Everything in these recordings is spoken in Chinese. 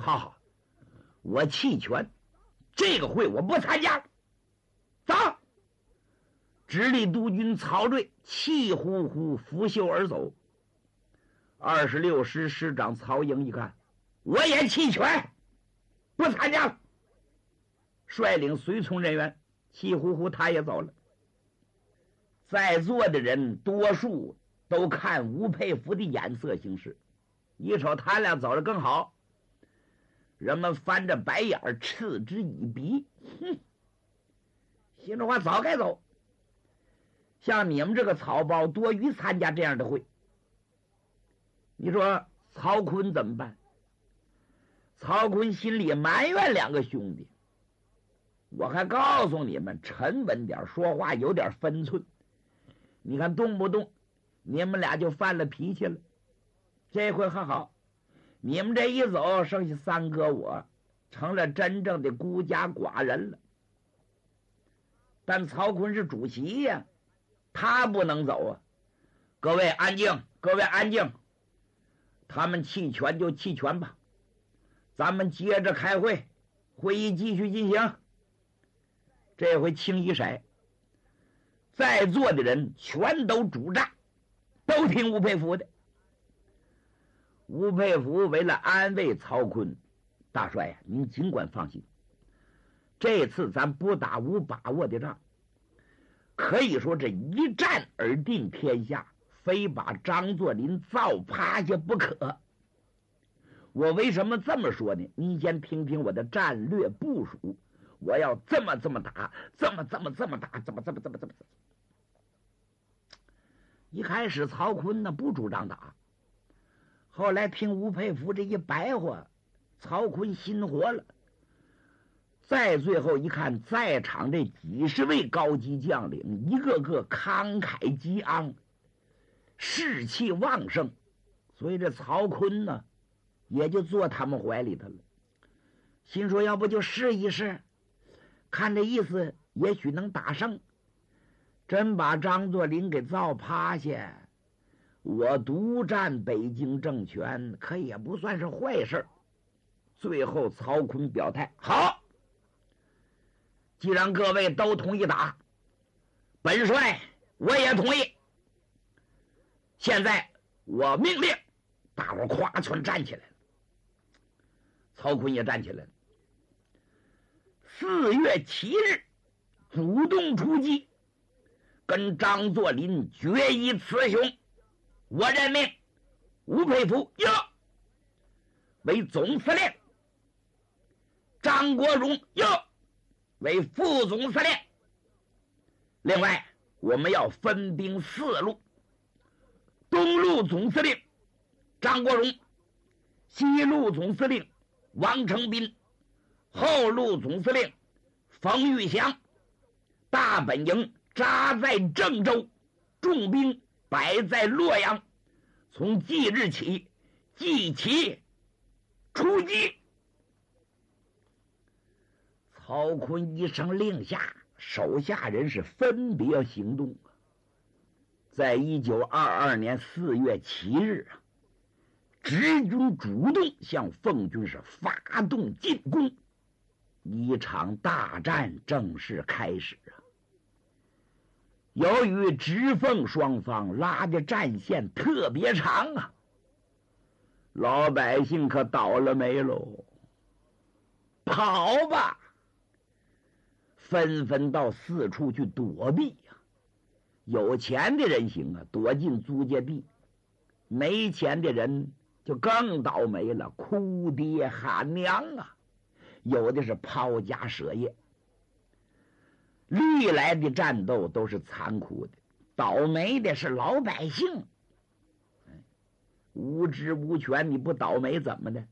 好，我弃权，这个会我不参加了。走！直隶督军曹睿气呼呼拂袖而走。26师师长曹营一看，我也弃权，不参加了，率领随从人员气呼呼他也走了。在座的人多数都看吴佩孚的眼色行事，一瞅他俩走了更好，人们翻着白眼嗤之以鼻。哼，心里话早该走，像你们这个草包多余参加这样的会。你说曹锟怎么办？曹锟心里埋怨两个兄弟，我还告诉你们沉稳点，说话有点分寸，你看动不动你们俩就犯了脾气了。这回还好，你们这一走，剩下三哥我成了真正的孤家寡人了。但曹锟是主席呀，他不能走啊！各位安静，各位安静，他们弃权就弃权吧，咱们接着开会，会议继续进行。这回清一色，在座的人全都主战，都听吴佩孚的。吴佩孚为了安慰曹锟，大帅呀，您尽管放心，这次咱不打无把握的仗，可以说这一战而定天下，非把张作霖造趴下不可。我为什么这么说呢？您先听听我的战略部署，我要这么打，这么打，这么。一开始曹锟呢不主张打，后来听吴佩孚这一白话，曹锟心活了。再最后一看，在场这几十位高级将领，一个个慷慨激昂，士气旺盛，所以这曹锟呢也就坐他们怀里头了。心说要不就试一试，看这意思也许能打胜，真把张作霖给造趴下，我独占北京政权可也不算是坏事。最后曹锟表态，好，既然各位都同意打，本帅我也同意。现在我命令大伙夸全站起来了。曹锟也站起来了。4月7日主动出击，跟张作霖决一雌雄。我任命吴佩孚为总司令，张国荣为副总司令。另外我们要分兵4路，东路总司令张国荣，西路总司令王承斌，后路总司令冯玉祥。大本营扎在郑州，重兵摆在洛阳，从即日起即起出击。曹锟一声令下，手下人是分别行动。在1922年4月7日直军主动向奉军是发动进攻，一场大战正式开始由于直奉双方拉的战线特别长老百姓可倒了霉喽，跑吧，纷纷到四处去躲避有钱的人行躲进租界地，没钱的人就更倒霉了，哭爹喊娘有的是抛家舍业。历来的战斗都是残酷的，倒霉的是老百姓。无知无权，你不倒霉怎么的？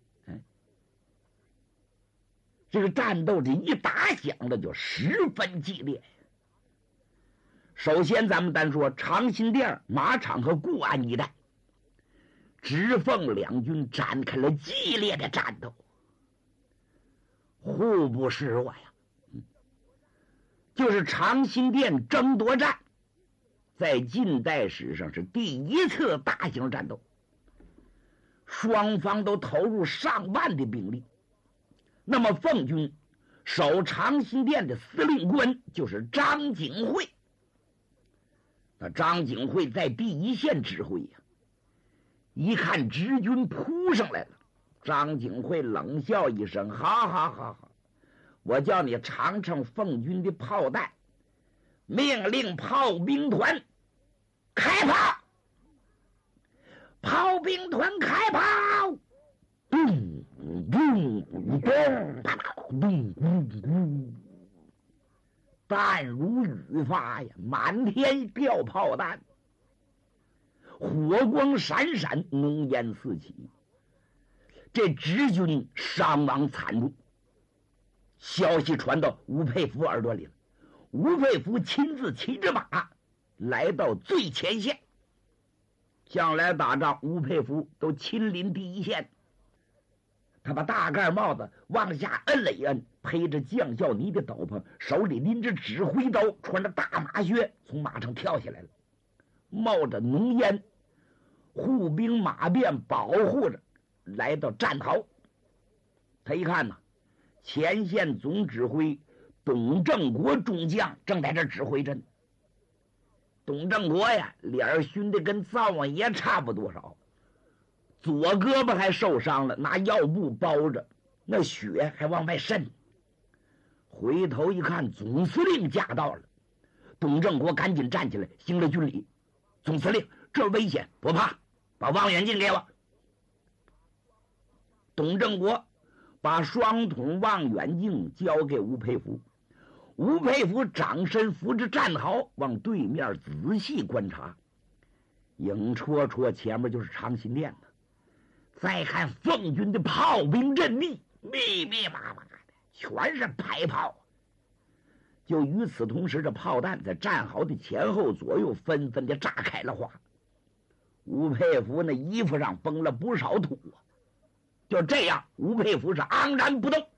这个战斗这一打响了就十分激烈。首先咱们单说长辛店、马场和固安一带，直奉两军展开了激烈的战斗，互不示弱就是长辛店争夺战，在近代史上是第一次大型战斗，双方都投入上万的兵力， 那么奉军守长辛店的司令官就是张景惠。那张景惠在第一线指挥呀，一看直军扑上来了，张景惠冷笑一声：“好好好好，我叫你尝尝奉军的炮弹。”命令炮兵团开炮，炮兵团开炮，咚咚咚咚咚咚，弹如雨发呀，满天掉炮弹，火光闪闪，浓烟四起。这直军伤亡惨重，消息传到吴佩孚耳朵里了。吴佩孚亲自骑着马来到最前线，将来打仗吴佩孚都亲临第一线。他把大盖帽子往下摁了一摁，披着将校呢的斗篷，手里拎着指挥刀，穿着大马靴从马上跳下来了，冒着浓烟，护兵马便保护着来到战壕。他一看呢，前线总指挥董正国中将正在这指挥着呢。董正国呀，脸熏得跟灶王爷差不多少，左胳膊还受伤了，拿药布包着，那血还往外渗。回头一看，总司令驾到了，董正国赶紧站起来行了军礼：“总司令，这危险，不怕，把望远镜给我。”董正国把双筒望远镜交给吴佩孚。吴佩孚掌身扶着战壕，往对面仔细观察，影绰绰前面就是长辛店了。再看奉军的炮兵阵地，密密麻麻的全是排炮。就与此同时，这炮弹在战壕的前后左右纷纷的炸开了花。吴佩孚那衣服上崩了不少土啊。就这样，吴佩孚是昂然不动。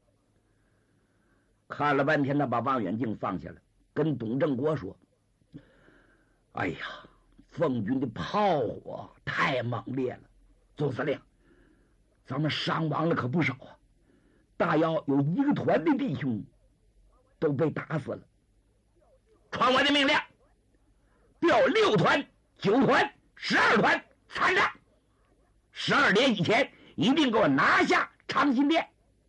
看了半天，他把望远镜放下了，跟董正国说：“哎呀，奉军的炮火太猛烈了，总司令，咱们伤亡了可不少啊！大要有一个团的弟兄都被打死了。传我的命令，调6团、9团、12团参战，12点以前一定给我拿下长辛店。”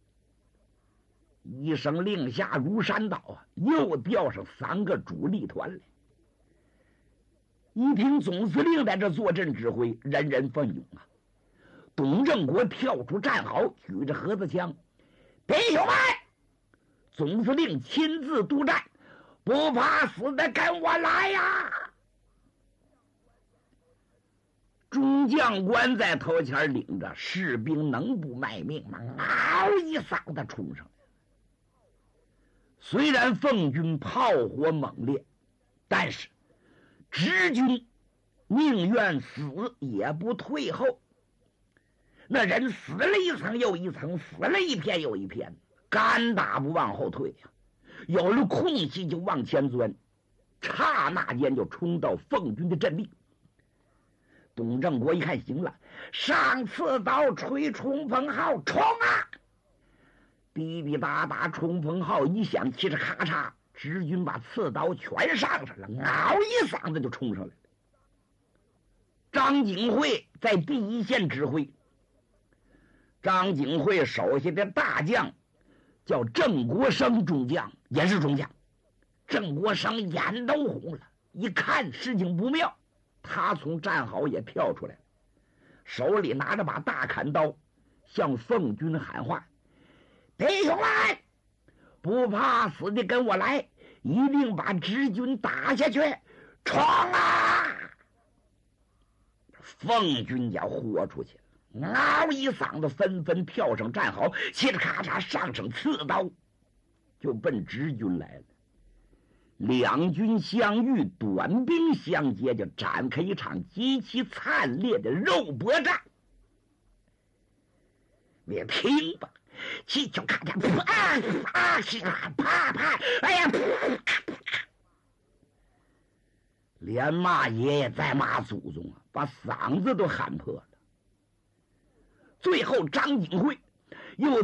一声令下如山倒啊，又调上3个主力团来。一听总司令在这坐镇指挥，人人奋勇啊。董正国跳出战壕，举着盒子枪：“弟兄们，总司令亲自督战，不怕死的跟我来呀！”中将官在头前领着，士兵能不卖命吗？嗷一嗓子冲上来。虽然奉军炮火猛烈，但是直军宁愿死也不退后。那人死了一层又一层，死了一片又一片，干打不往后退呀。有了空隙就往前钻，刹那间就冲到奉军的阵地。董正国一看行了，上刺刀，吹冲锋号，冲啊！滴滴答答，冲锋号一响，气着咔嚓，直军把刺刀全上了，嗷一嗓子就冲上来了。张景惠在第一线指挥，张景惠手下的大将叫郑国生中将，也是中将。郑国生眼都红了，一看事情不妙，他从战壕也跳出来了，手里拿着把大砍刀，向奉军喊话：“弟兄们，不怕死的跟我来，一定把直军打下去，冲啊！”奉军也豁出去了，嗷一嗓子，纷纷跳上战壕，嘁哩咔嚓上上刺刀，就奔直军来了。两军相遇，短兵相接，就展开一场极其惨烈的肉搏战。你听吧，气球咔嚓，啪啪，哎呀，连骂爷爷再骂祖宗啊，把嗓子都喊破了。最后张景惠又